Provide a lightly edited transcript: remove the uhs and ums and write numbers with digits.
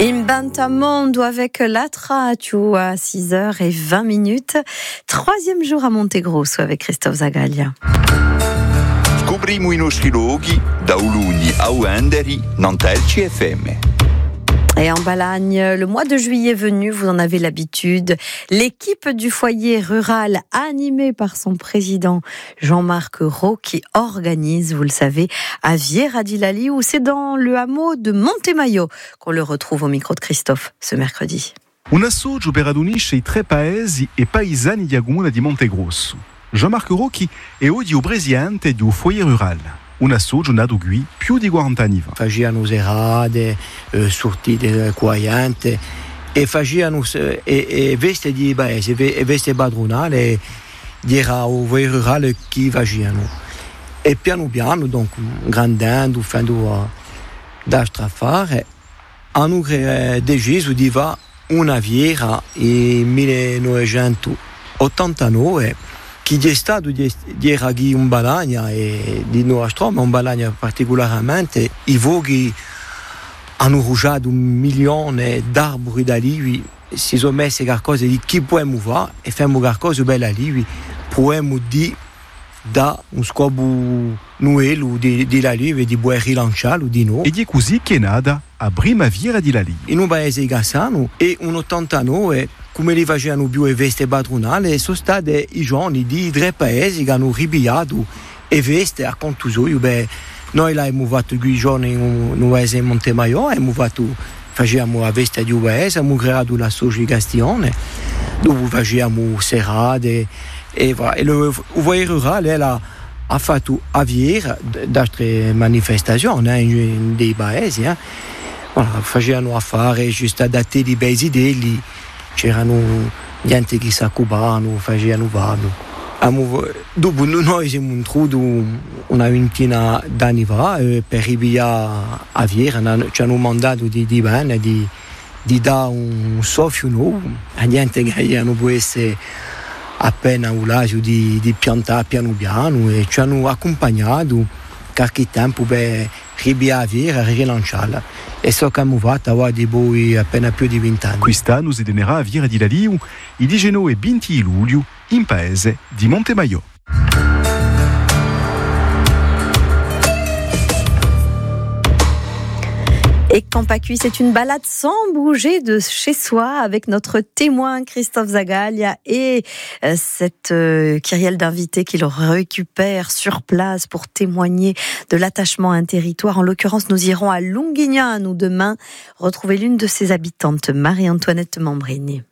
Imbantamondo avec l'Atratiu à 6h20. Troisième jour à Montegrosso avec Christophe Zagalia. Scopriamo i nostri luoghi da Uluni a Uenderi, Nantelci FM. Et en Balagne, le mois de juillet venu, vous en avez l'habitude, l'équipe du foyer rural animée par son président Jean-Marc Rau qui organise, vous le savez, à Vieradilali, où c'est dans le hameau de Montemaio qu'on le retrouve au micro de Christophe ce mercredi. Un assoggio per unisce i tre paesi e paesani di Aguna di Montegrosso. Jean-Marc Rocchi è oggi il presidente di un foyer rural. Un assoggio nato qui più di 40 anni fa. Facevano serate, sortite coaiante e facevano e veste di paese, e veste padronale, era il foyer rurale che facevano. E piano piano, donc, grandendo, facendo da strafare, hanno deciso di fare una fiera nel 1989 che è stato di era qui in Balagna e di Nostro, ma in Balagna particolarmente i voghi hanno rugiato 1 milione d'arbori da lì, si sono messi qualcosa di chi possiamo fare e facciamo qualcosa bello lì, possiamo dire da un scopo nuovo di la lì, di buon rilanciarlo di noi. Ed è così che è nata a prima Vieradilali. In un paese gassano e un 89, come li facevano più le veste padronali, sono stati i giorni di 3 paesi che hanno ripiato e veste a contusoio. Noi abbiamo fatto quei giorni in un paese in Montemaio, facevamo la veste di un paese, abbiamo creato l'associazione dove facevamo serate e il foyer rurale ha fatto avviare altre manifestazioni in dei paesi. Facevano affari giusto adatti di bei idei, c'erano gente che si occupavano, facevano vado. Dopo noi siamo entrati una ventina d'anni fa per arrivare a Viera, ci hanno mandato di bene, di dare un soffio nuovo a gente che non può essere appena un lago di piantare piano piano e ci hanno accompagnato qualche tempo per arrivare a Viera e rilanciarla. E so che abbiamo fatto di voi appena più di 20 anni. Quest'anno si tenerà a Vieradilali il 19 e 20 luglio in paese di Montemaio. Et Campacui, c'est une balade sans bouger de chez soi avec notre témoin Christophe Zagalia et cette kyrielle d'invités qu'il récupère sur place pour témoigner de l'attachement à un territoire. En l'occurrence, nous irons à Lunguignano demain retrouver l'une de ses habitantes, Marie-Antoinette Membrini.